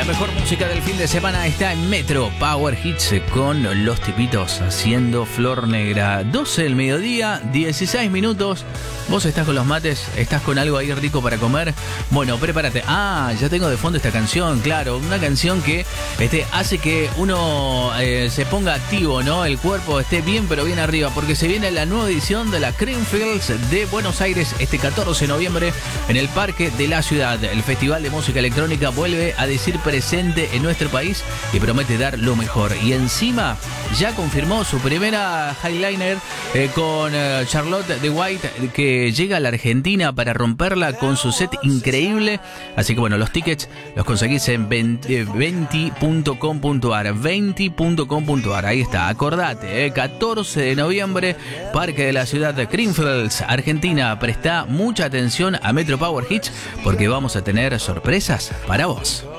mejor música del fin de semana está en Metro Power Hits con Los Tipitos haciendo Flor Negra. 12 del mediodía, 16 minutos. Vos estás con los mates, estás con algo ahí rico para comer. Bueno, prepárate. Ya tengo de fondo esta canción, claro. Una canción que hace que uno se ponga activo, ¿no? El cuerpo esté bien, pero bien arriba. Porque se viene la nueva edición de la Creamfields de Buenos Aires este 14 de noviembre en el Parque de la Ciudad. El Festival de Música Electrónica vuelve a decir presente en nuestro país y promete dar lo mejor. Y encima ya confirmó su primera headliner con Charlotte de White, que llega a la Argentina para romperla con su set increíble. Así que bueno, los tickets los conseguís en 20.com.ar 20.com.ar. Ahí está, acordate, 14 de noviembre, Parque de la Ciudad de Creamfields, Argentina. Presta mucha atención a Metro Power Hits porque vamos a tener sorpresas para vos.